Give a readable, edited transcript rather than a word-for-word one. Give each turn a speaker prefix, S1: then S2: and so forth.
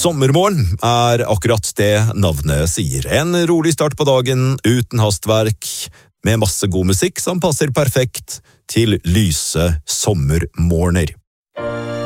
S1: Sommermorgen akkurat det navnet sier. En rolig start på dagen, uten hastverk, med masse god musikk som passer perfekt til lyse sommermorgener.